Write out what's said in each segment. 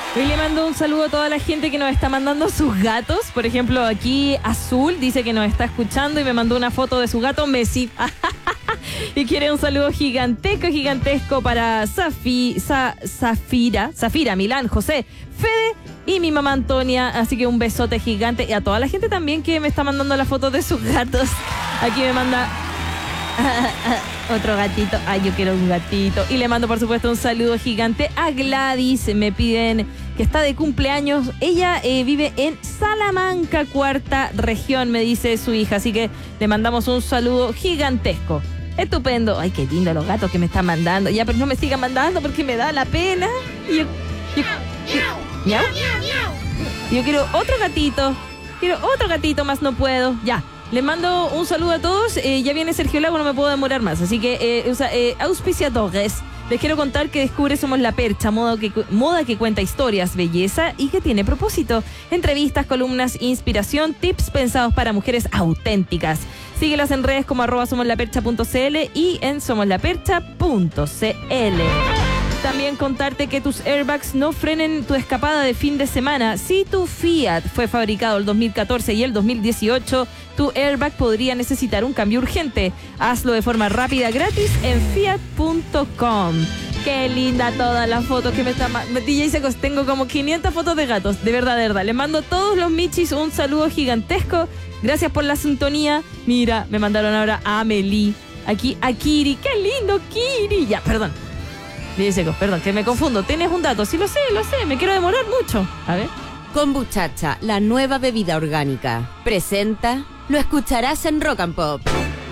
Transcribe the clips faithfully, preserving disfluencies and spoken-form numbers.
Hoy le mando un saludo a toda la gente que nos está mandando sus gatos. Por ejemplo, aquí Azul dice que nos está escuchando y me mandó una foto de su gato Messi. Y quiere un saludo gigantesco, gigantesco para Safi, Sa, Zafira, Zafira, Milán, José, Fede y mi mamá Antonia. Así que un besote gigante. Y a toda la gente también que me está mandando las fotos de sus gatos. Aquí me manda otro gatito. Ay, yo quiero un gatito. Y le mando, por supuesto, un saludo gigante a Gladys. Me piden que está de cumpleaños. Ella eh, vive en Salamanca, cuarta región, me dice su hija. Así que le mandamos un saludo gigantesco. Estupendo. Ay, qué lindo los gatos que me están mandando. Ya, pero no me sigan mandando porque me da la pena. Y yo, yo, yo, ¿miau? Yo quiero otro gatito. Quiero otro gatito más, no puedo. Ya. Les mando un saludo a todos. Eh, ya viene Sergio Lago, no me puedo demorar más. Así que, eh, o sea, eh, auspiciadores. Les quiero contar que Descubre Somos La Percha, moda que, moda que cuenta historias, belleza y que tiene propósito. Entrevistas, columnas, inspiración, tips pensados para mujeres auténticas. Síguelas en redes como arroba somoslapercha punto cl y en somoslapercha punto cl. También contarte que tus airbags no frenen tu escapada de fin de semana. Si tu Fiat fue fabricado el dos mil catorce y el dos mil dieciocho, tu airbag podría necesitar un cambio urgente. Hazlo de forma rápida, gratis en fiat punto com. Qué linda todas las fotos que me están mandando. D J Secos, tengo como quinientas fotos de gatos. De verdad, de verdad. Les mando a todos los michis un saludo gigantesco. Gracias por la sintonía. Mira, me mandaron ahora a Amelie. Aquí a Kiri. Qué lindo, Kiri. Ya, perdón. D J Secos, perdón, que me confundo. ¿Tienes un dato? Sí, lo sé, lo sé. Me quiero demorar mucho. A ver. Kombuchacha, la nueva bebida orgánica. Presenta, lo escucharás en Rock and Pop.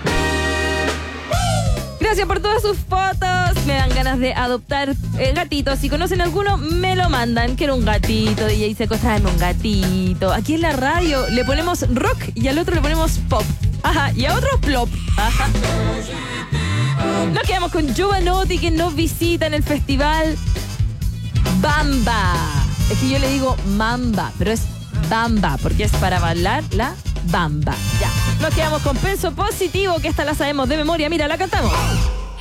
Gracias por todas sus fotos. Me dan ganas de adoptar eh, gatitos. Si conocen alguno, me lo mandan. Quiero un gatito. D J Secos, tráeme un gatito. Aquí en la radio le ponemos rock y al otro le ponemos pop. Ajá. Y a otro plop. Ajá. Nos quedamos con Giovanotti, que nos visita en el festival Bamba. Es que yo le digo Mamba, pero es Bamba, porque es para bailar la bamba. Ya. Nos quedamos con Penso Positivo, que esta la sabemos de memoria. Mira, la cantamos.